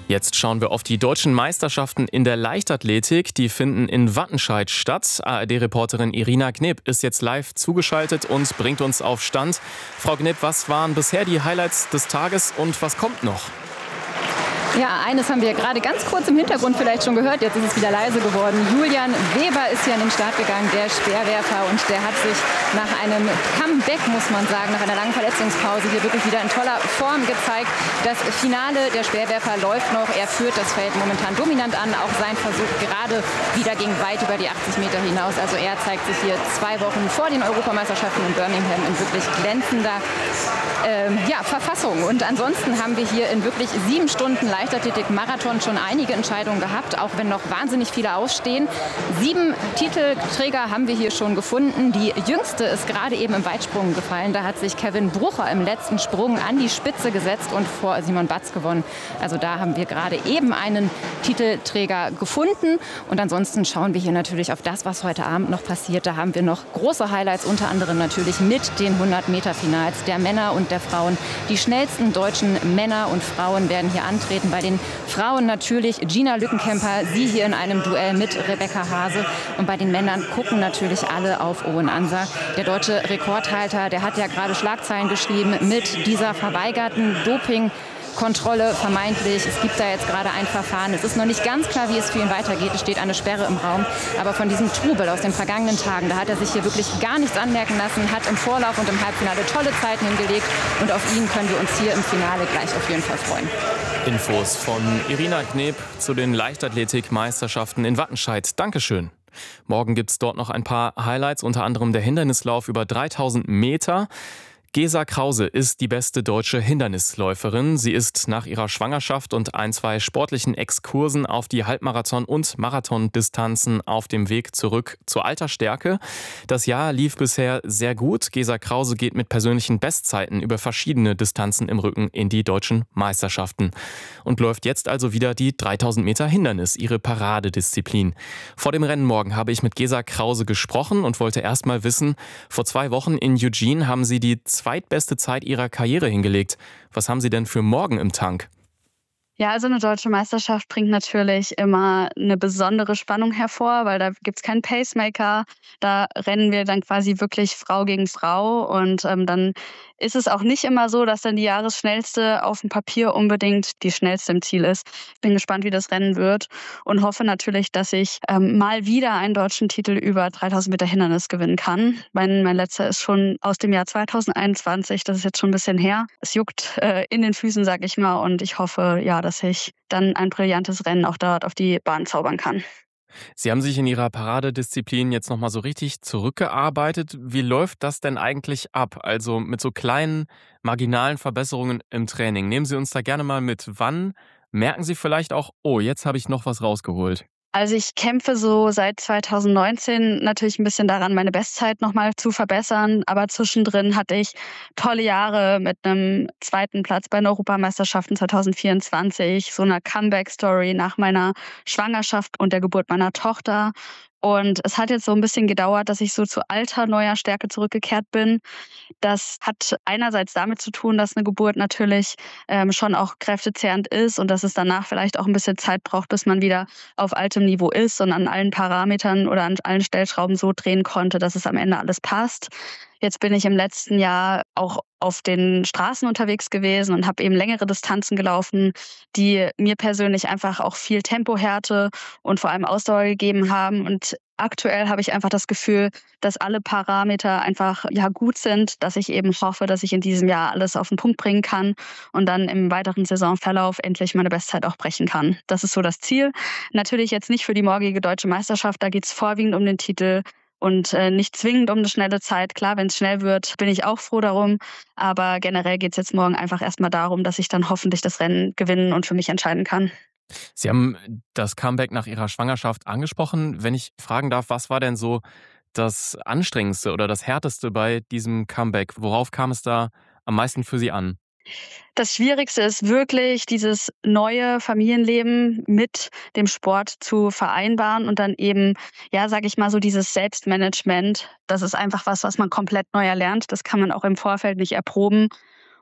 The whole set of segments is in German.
Jetzt schauen wir auf die deutschen Meisterschaften in der Leichtathletik. Die finden in Wattenscheid statt. ARD-Reporterin Irina Knip ist jetzt live zugeschaltet und bringt uns auf Stand. Frau Knip, was waren bisher die Highlights des Tages und was kommt noch? Ja, eines haben wir gerade ganz kurz im Hintergrund vielleicht schon gehört. Jetzt ist es wieder leise geworden. Julian Weber ist hier an den Start gegangen, der Speerwerfer. Und der hat sich nach einem Comeback, muss man sagen, nach einer langen Verletzungspause hier wirklich wieder in toller Form gezeigt. Das Finale der Speerwerfer läuft noch. Er führt das Feld momentan dominant an. Auch sein Versuch gerade wieder ging weit über die 80 Meter hinaus. Also er zeigt sich hier 2 Wochen vor den Europameisterschaften in Birmingham in wirklich glänzender Verfassung. Und ansonsten haben wir hier in wirklich 7 Stunden Leichtathletik-Marathon schon einige Entscheidungen gehabt, auch wenn noch wahnsinnig viele ausstehen. 7 Titelträger haben wir hier schon gefunden. Die jüngste ist gerade eben im Weitsprung gefallen. Da hat sich Kevin Brucher im letzten Sprung an die Spitze gesetzt und vor Simon Batz gewonnen. Also da haben wir gerade eben einen Titelträger gefunden. Und ansonsten schauen wir hier natürlich auf das, was heute Abend noch passiert. Da haben wir noch große Highlights, unter anderem natürlich mit den 100-Meter-Finals der Männer und der Frauen. Die schnellsten deutschen Männer und Frauen werden hier antreten. Bei den Frauen natürlich Gina Lückenkämper, sie hier in einem Duell mit Rebecca Hase. Und bei den Männern gucken natürlich alle auf Owen Anser. Der deutsche Rekordhalter, der hat ja gerade Schlagzeilen geschrieben mit dieser verweigerten Dopingkontrolle vermeintlich. Es gibt da jetzt gerade ein Verfahren. Es ist noch nicht ganz klar, wie es für ihn weitergeht. Es steht eine Sperre im Raum. Aber von diesem Trubel aus den vergangenen Tagen, da hat er sich hier wirklich gar nichts anmerken lassen, hat im Vorlauf und im Halbfinale tolle Zeiten hingelegt. Und auf ihn können wir uns hier im Finale gleich auf jeden Fall freuen. Infos von Irina Knep zu den Leichtathletik-Meisterschaften in Wattenscheid. Dankeschön. Morgen gibt es dort noch ein paar Highlights, unter anderem der Hindernislauf über 3000 Meter. Gesa Krause ist die beste deutsche Hindernisläuferin. Sie ist nach ihrer Schwangerschaft und 2 sportlichen Exkursen auf die Halbmarathon- und Marathondistanzen auf dem Weg zurück zur alter Stärke. Das Jahr lief bisher sehr gut. Gesa Krause geht mit persönlichen Bestzeiten über verschiedene Distanzen im Rücken in die deutschen Meisterschaften und läuft jetzt also wieder die 3000 Meter Hindernis, ihre Paradedisziplin. Vor dem Rennen morgen habe ich mit Gesa Krause gesprochen und wollte erst mal wissen, vor 2 Wochen in Eugene haben sie die zweitbeste Zeit ihrer Karriere hingelegt. Was haben Sie denn für morgen im Tank? Ja, also eine deutsche Meisterschaft bringt natürlich immer eine besondere Spannung hervor, weil da gibt's keinen Pacemaker. Da rennen wir dann quasi wirklich Frau gegen Frau. Und dann ist es auch nicht immer so, dass dann die Jahresschnellste auf dem Papier unbedingt die schnellste im Ziel ist. Ich bin gespannt, wie das Rennen wird und hoffe natürlich, dass ich mal wieder einen deutschen Titel über 3000 Meter Hindernis gewinnen kann. Mein letzter ist schon aus dem Jahr 2021. Das ist jetzt schon ein bisschen her. Es juckt in den Füßen, sag ich mal. Und ich hoffe, ja, dass ich dann ein brillantes Rennen auch dort auf die Bahn zaubern kann. Sie haben sich in Ihrer Paradedisziplin jetzt nochmal so richtig zurückgearbeitet. Wie läuft das denn eigentlich ab? Also mit so kleinen, marginalen Verbesserungen im Training. Nehmen Sie uns da gerne mal mit. Wann merken Sie vielleicht auch, oh, jetzt habe ich noch was rausgeholt? Also ich kämpfe so seit 2019 natürlich ein bisschen daran, meine Bestzeit nochmal zu verbessern. Aber zwischendrin hatte ich tolle Jahre mit einem 2. Platz bei den Europameisterschaften 2024, so einer Comeback-Story nach meiner Schwangerschaft und der Geburt meiner Tochter. Und es hat jetzt so ein bisschen gedauert, dass ich so zu alter, neuer Stärke zurückgekehrt bin. Das hat einerseits damit zu tun, dass eine Geburt natürlich schon auch kräftezehrend ist und dass es danach vielleicht auch ein bisschen Zeit braucht, bis man wieder auf altem Niveau ist und an allen Parametern oder an allen Stellschrauben so drehen konnte, dass es am Ende alles passt. Jetzt bin ich im letzten Jahr auch auf den Straßen unterwegs gewesen und habe eben längere Distanzen gelaufen, die mir persönlich einfach auch viel Tempohärte und vor allem Ausdauer gegeben haben. Und aktuell habe ich einfach das Gefühl, dass alle Parameter einfach gut sind, dass ich eben hoffe, dass ich in diesem Jahr alles auf den Punkt bringen kann und dann im weiteren Saisonverlauf endlich meine Bestzeit auch brechen kann. Das ist so das Ziel. Natürlich jetzt nicht für die morgige deutsche Meisterschaft, da geht es vorwiegend um den Titel. Und nicht zwingend um eine schnelle Zeit. Klar, wenn es schnell wird, bin ich auch froh darum. Aber generell geht es jetzt morgen einfach erstmal darum, dass ich dann hoffentlich das Rennen gewinnen und für mich entscheiden kann. Sie haben das Comeback nach Ihrer Schwangerschaft angesprochen. Wenn ich fragen darf, was war denn so das Anstrengendste oder das Härteste bei diesem Comeback? Worauf kam es da am meisten für Sie an? Das Schwierigste ist wirklich, dieses neue Familienleben mit dem Sport zu vereinbaren und dann eben, sage ich mal so, dieses Selbstmanagement. Das ist einfach was man komplett neu erlernt. Das kann man auch im Vorfeld nicht erproben.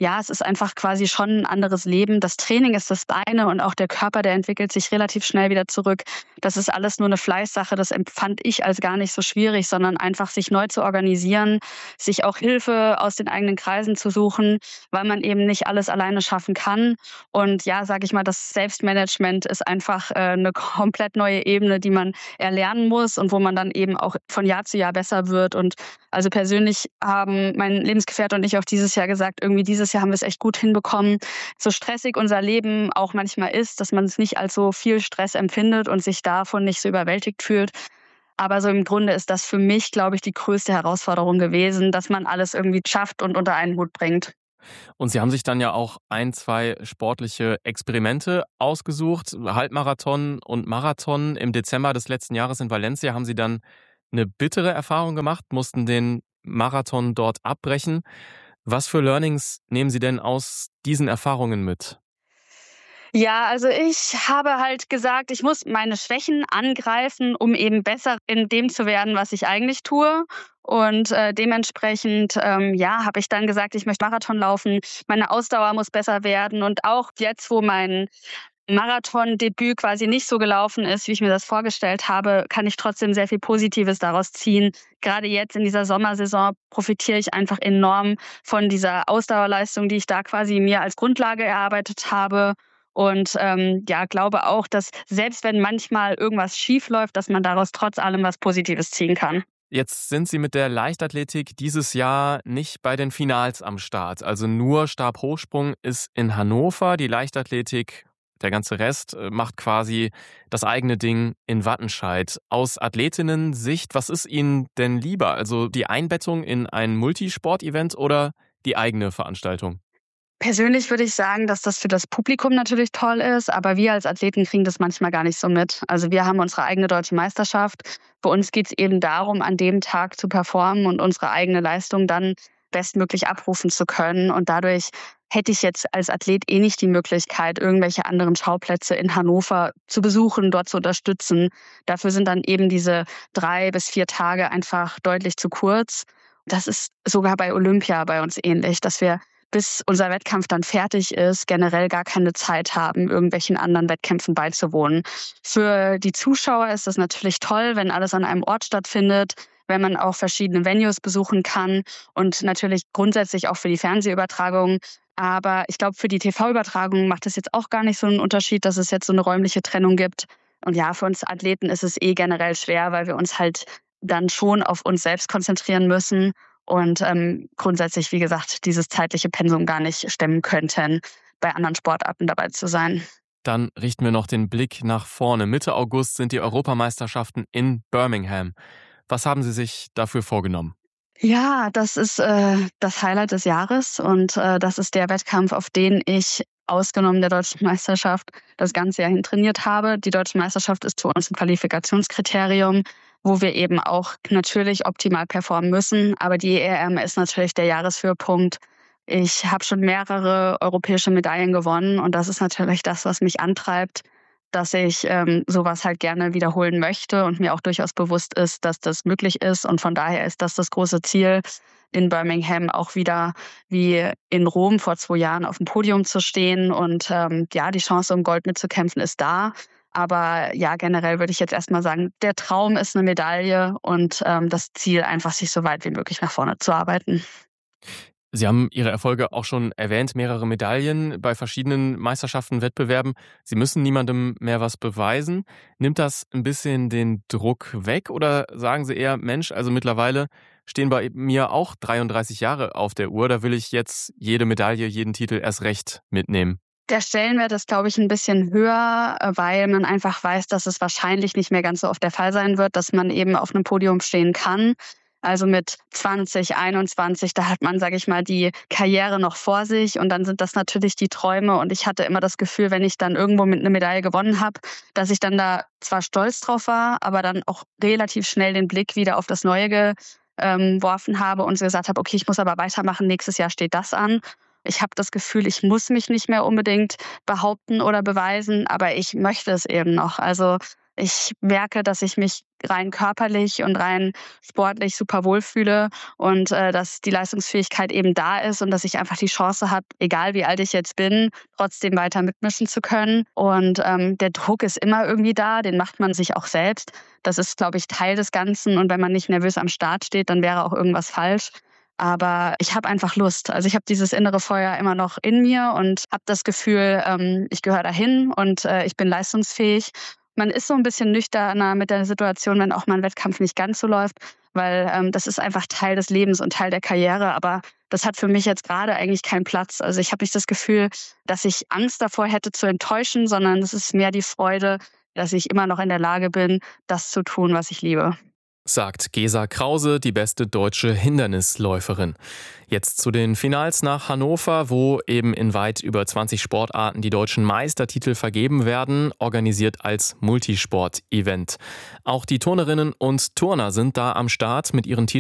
ja, es ist einfach quasi schon ein anderes Leben. Das Training ist das eine und auch der Körper, der entwickelt sich relativ schnell wieder zurück. Das ist alles nur eine Fleißsache. Das empfand ich als gar nicht so schwierig, sondern einfach sich neu zu organisieren, sich auch Hilfe aus den eigenen Kreisen zu suchen, weil man eben nicht alles alleine schaffen kann. Und ja, sage ich mal, das Selbstmanagement ist einfach 'ne komplett neue Ebene, die man erlernen muss und wo man dann eben auch von Jahr zu Jahr besser wird. Und also persönlich haben mein Lebensgefährte und ich auch dieses Jahr gesagt, irgendwie dieses Jahr haben wir es echt gut hinbekommen. So stressig unser Leben auch manchmal ist, dass man es nicht als so viel Stress empfindet und sich davon nicht so überwältigt fühlt. Aber so im Grunde ist das für mich, glaube ich, die größte Herausforderung gewesen, dass man alles irgendwie schafft und unter einen Hut bringt. Und Sie haben sich dann ja auch ein, 2 sportliche Experimente ausgesucht. Halbmarathon und Marathon. Im Dezember des letzten Jahres in Valencia haben Sie dann eine bittere Erfahrung gemacht, mussten den Marathon dort abbrechen. Was für Learnings nehmen Sie denn aus diesen Erfahrungen mit? Ja, also ich habe halt gesagt, ich muss meine Schwächen angreifen, um eben besser in dem zu werden, was ich eigentlich tue. Und dementsprechend, ja, habe ich dann gesagt, ich möchte Marathon laufen. Meine Ausdauer muss besser werden. Und auch jetzt, wo mein Marathondebüt quasi nicht so gelaufen ist, wie ich mir das vorgestellt habe, kann ich trotzdem sehr viel Positives daraus ziehen. Gerade jetzt in dieser Sommersaison profitiere ich einfach enorm von dieser Ausdauerleistung, die ich da quasi mir als Grundlage erarbeitet habe. Und ja, glaube auch, dass selbst wenn manchmal irgendwas schief läuft, dass man daraus trotz allem was Positives ziehen kann. Jetzt sind Sie mit der Leichtathletik dieses Jahr nicht bei den Finals am Start. Also nur Stabhochsprung ist in Hannover. Die Leichtathletik, der ganze Rest, macht quasi das eigene Ding in Wattenscheid. Aus Athletinnen-Sicht, was ist Ihnen denn lieber? Also die Einbettung in ein Multisport-Event oder die eigene Veranstaltung? Persönlich würde ich sagen, dass das für das Publikum natürlich toll ist, aber wir als Athleten kriegen das manchmal gar nicht so mit. Also wir haben unsere eigene deutsche Meisterschaft. Für uns geht es eben darum, an dem Tag zu performen und unsere eigene Leistung dann bestmöglich abrufen zu können. Und dadurch hätte ich jetzt als Athlet eh nicht die Möglichkeit, irgendwelche anderen Schauplätze in Hannover zu besuchen, dort zu unterstützen. Dafür sind dann eben diese 3 bis 4 Tage einfach deutlich zu kurz. Das ist sogar bei Olympia bei uns ähnlich, dass wir bis unser Wettkampf dann fertig ist, generell gar keine Zeit haben, irgendwelchen anderen Wettkämpfen beizuwohnen. Für die Zuschauer ist das natürlich toll, wenn alles an einem Ort stattfindet, wenn man auch verschiedene Venues besuchen kann und natürlich grundsätzlich auch für die Fernsehübertragung. Aber ich glaube, für die TV-Übertragung macht es jetzt auch gar nicht so einen Unterschied, dass es jetzt so eine räumliche Trennung gibt. Und ja, für uns Athleten ist es eh generell schwer, weil wir uns halt dann schon auf uns selbst konzentrieren müssen und grundsätzlich, wie gesagt, dieses zeitliche Pensum gar nicht stemmen könnten, bei anderen Sportarten dabei zu sein. Dann richten wir noch den Blick nach vorne. Mitte August sind die Europameisterschaften in Birmingham. Was haben Sie sich dafür vorgenommen? Ja, das ist das Highlight des Jahres und das ist der Wettkampf, auf den ich ausgenommen der deutschen Meisterschaft das ganze Jahr hin trainiert habe. Die deutsche Meisterschaft ist für uns ein Qualifikationskriterium, wo wir eben auch natürlich optimal performen müssen. Aber die EM ist natürlich der Jahreshöhepunkt. Ich habe schon mehrere europäische Medaillen gewonnen und das ist natürlich das, was mich antreibt, dass ich so halt gerne wiederholen möchte und mir auch durchaus bewusst ist, dass das möglich ist. Und von daher ist das große Ziel, in Birmingham auch wieder wie in Rom vor 2 Jahren auf dem Podium zu stehen. Und ja, die Chance, um Gold mitzukämpfen, ist da. Aber ja, generell würde ich jetzt erstmal sagen, der Traum ist eine Medaille und das Ziel einfach, sich so weit wie möglich nach vorne zu arbeiten. Sie haben Ihre Erfolge auch schon erwähnt, mehrere Medaillen bei verschiedenen Meisterschaften, Wettbewerben. Sie müssen niemandem mehr was beweisen. Nimmt das ein bisschen den Druck weg oder sagen Sie eher, Mensch, also mittlerweile stehen bei mir auch 33 Jahre auf der Uhr, da will ich jetzt jede Medaille, jeden Titel erst recht mitnehmen? Der Stellenwert ist, glaube ich, ein bisschen höher, weil man einfach weiß, dass es wahrscheinlich nicht mehr ganz so oft der Fall sein wird, dass man eben auf einem Podium stehen kann. Also mit 20, 21, da hat man, sage ich mal, die Karriere noch vor sich und dann sind das natürlich die Träume. Und ich hatte immer das Gefühl, wenn ich dann irgendwo mit 'ne Medaille gewonnen habe, dass ich dann da zwar stolz drauf war, aber dann auch relativ schnell den Blick wieder auf das Neue geworfen habe und so gesagt habe: „Okay, ich muss aber weitermachen, nächstes Jahr steht das an.“ Ich habe das Gefühl, ich muss mich nicht mehr unbedingt behaupten oder beweisen, aber ich möchte es eben noch. Also Ich merke, dass ich mich rein körperlich und rein sportlich super wohlfühle und dass die Leistungsfähigkeit eben da ist und dass ich einfach die Chance habe, egal wie alt ich jetzt bin, trotzdem weiter mitmischen zu können. Und der Druck ist immer irgendwie da, den macht man sich auch selbst. Das ist, glaube ich, Teil des Ganzen. Und wenn man nicht nervös am Start steht, dann wäre auch irgendwas falsch. Aber ich habe einfach Lust. Also ich habe dieses innere Feuer immer noch in mir und habe das Gefühl, ich gehöre dahin und ich bin leistungsfähig. Man ist so ein bisschen nüchterner mit der Situation, wenn auch mal 'n Wettkampf nicht ganz so läuft, weil das ist einfach Teil des Lebens und Teil der Karriere. Aber das hat für mich jetzt gerade eigentlich keinen Platz. Also ich habe nicht das Gefühl, dass ich Angst davor hätte zu enttäuschen, sondern es ist mehr die Freude, dass ich immer noch in der Lage bin, das zu tun, was ich liebe. Sagt Gesa Krause, die beste deutsche Hindernisläuferin. Jetzt zu den Finals nach Hannover, wo eben in weit über 20 Sportarten die deutschen Meistertitel vergeben werden, organisiert als Multisport-Event. Auch die Turnerinnen und Turner sind da am Start mit ihren Titeln.